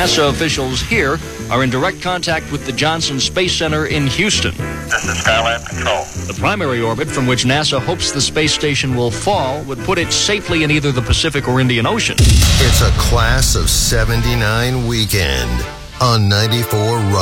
NASA officials here are in direct contact with the Johnson Space Center in Houston. This is Skylab Control. The primary orbit from which NASA hopes the space station will fall would put it safely in either the Pacific or Indian Ocean. It's a Class of 79 weekend on 94 Rock.